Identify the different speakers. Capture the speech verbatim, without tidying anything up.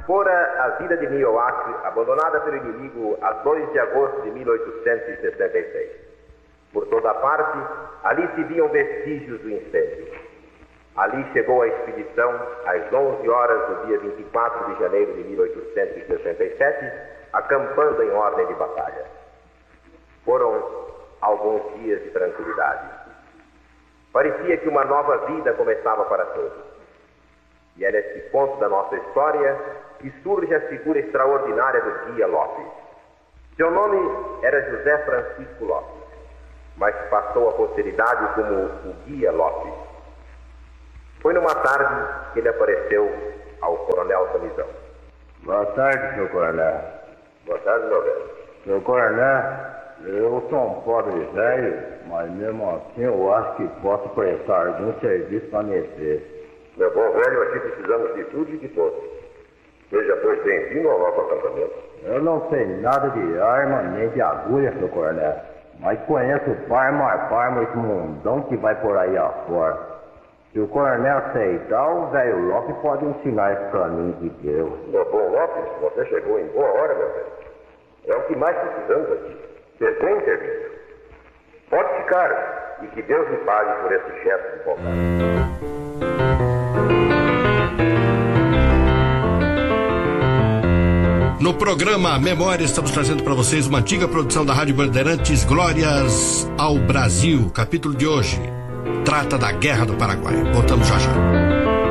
Speaker 1: fora a vila de Nioaque, abandonada pelo inimigo a dois de agosto de mil oitocentos e sessenta e seis. Por toda parte, ali se viam vestígios do incêndio. Ali chegou a expedição às onze horas do dia vinte e quatro de janeiro de mil oitocentos e sessenta e sete, acampando em ordem de batalha. Foram alguns dias de tranquilidade. Parecia que uma nova vida começava para todos. E é nesse ponto da nossa história que surge a figura extraordinária do Guia Lopes. Seu nome era José Francisco Lopes, mas passou à posteridade como o Guia Lopes. Foi numa tarde que ele apareceu ao coronel Camisão.
Speaker 2: Boa tarde, seu coronel.
Speaker 1: Boa tarde, meu velho.
Speaker 2: Seu coronel, eu sou um pobre velho, mas mesmo assim eu acho que posso prestar algum serviço para meter.
Speaker 1: Meu bom velho, aqui precisamos de tudo e de todos. Seja, pois, bem-vindo ao nosso acampamento.
Speaker 2: Eu não sei nada de arma nem de agulha, seu coronel, mas conheço parmo a parmo esse mundão que vai por aí afora. Se o coronel aceitar, o velho Lopes pode ensinar esse caminho de Deus.
Speaker 1: Meu bom Lopes, você chegou em boa hora, meu velho. É o que mais precisamos aqui. Ser bem servido. Pode ficar e que Deus lhe pague por esse gesto de bondade.
Speaker 3: No programa Memória, estamos trazendo para vocês uma antiga produção da Rádio Bandeirantes, Glórias ao Brasil. O capítulo de hoje trata da Guerra do Paraguai. Voltamos já já.